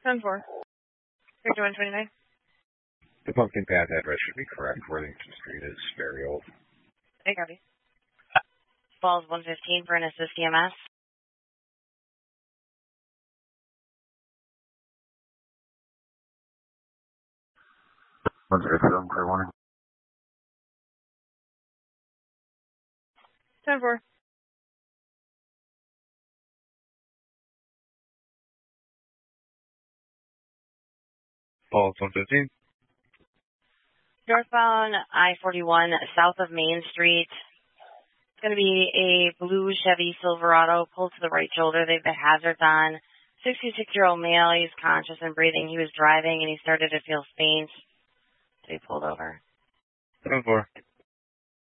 10-4. 3129. The Pumpkin Path address should be correct. Worthington Street is very old. Hey, copy. Falls 115 for an assist EMS. Clear warning. 10-4. Falls 115. Northbound I-41 south of Main Street. It's going to be a blue Chevy Silverado pulled to the right shoulder. They have the hazards on. 66-year-old male. He's conscious and breathing. He was driving and he started to feel faint. So he pulled over. 10-4.